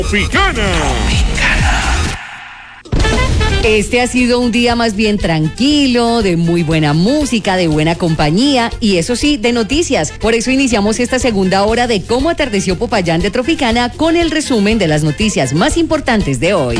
Tropicana. Este ha sido un día más bien tranquilo, de muy buena música, de buena compañía y eso sí, de noticias. Por eso iniciamos esta segunda hora de Cómo atardeció Popayán de Tropicana con el resumen de las noticias más importantes de hoy.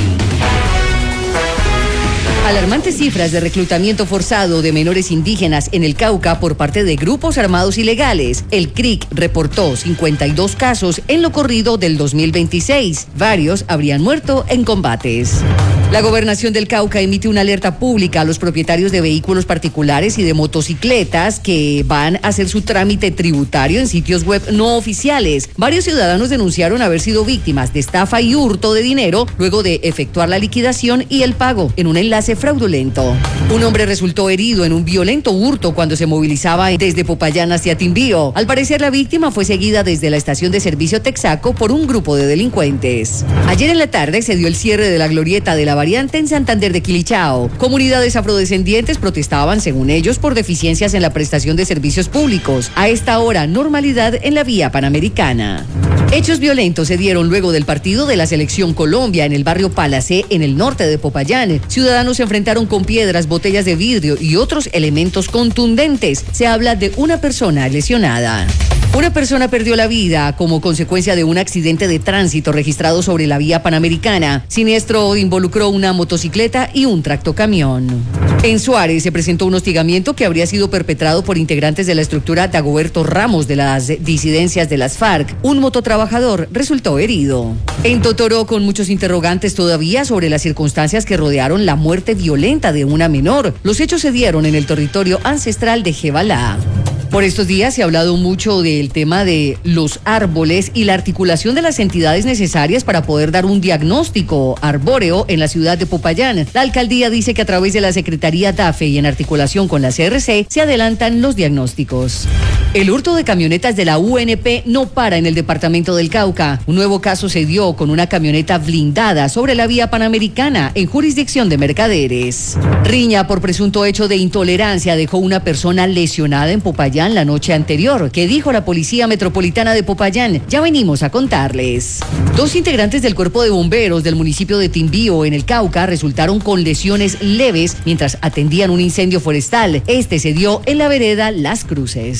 Alarmantes cifras de reclutamiento forzado de menores indígenas en el Cauca por parte de grupos armados ilegales. El CRIC reportó 52 casos en lo corrido del 2026. Varios habrían muerto en combates. La Gobernación del Cauca emite una alerta pública a los propietarios de vehículos particulares y de motocicletas que van a hacer su trámite tributario en sitios web no oficiales. Varios ciudadanos denunciaron haber sido víctimas de estafa y hurto de dinero luego de efectuar la liquidación y el pago en un enlace fraudulento. Un hombre resultó herido en un violento hurto cuando se movilizaba desde Popayán hacia Timbío. Al parecer, la víctima fue seguida desde la estación de servicio Texaco por un grupo de delincuentes. Ayer en la tarde se dio el cierre de la glorieta de la variante en Santander de Quilichao. Comunidades afrodescendientes protestaban, según ellos, por deficiencias en la prestación de servicios públicos. A esta hora, normalidad en la vía panamericana. Hechos violentos se dieron luego del partido de la Selección Colombia en el barrio Palacé, en el norte de Popayán. Ciudadanos se enfrentaron con piedras, botellas de vidrio y otros elementos contundentes. Se habla de una persona lesionada. Una persona perdió la vida como consecuencia de un accidente de tránsito registrado sobre la vía panamericana. Siniestro involucró una motocicleta y un tractocamión. En Suárez se presentó un hostigamiento que habría sido perpetrado por integrantes de la estructura Dagoberto Ramos de las disidencias de las FARC. Un mototrabajador resultó herido. En Totoró, con muchos interrogantes todavía sobre las circunstancias que rodearon la muerte violenta de una menor. Los hechos se dieron en el territorio ancestral de Jebalá. Por estos días se ha hablado mucho del tema de los árboles y la articulación de las entidades necesarias para poder dar un diagnóstico arbóreo en la ciudad de Popayán. La alcaldía dice que a través de la Secretaría DAFE y en articulación con la CRC se adelantan los diagnósticos. El hurto de camionetas de la UNP no para en el departamento del Cauca. Un nuevo caso se dio con una camioneta blindada sobre la vía panamericana en jurisdicción de Mercaderes. Riña por presunto hecho de intolerancia dejó una persona lesionada en Popayán la noche anterior. ¿Qué dijo la Policía Metropolitana de Popayán? Ya venimos a contarles. 2 integrantes del Cuerpo de Bomberos del municipio de Timbío, en el Cauca, resultaron con lesiones leves mientras atendían un incendio forestal. Este se dio en la vereda Las Cruces.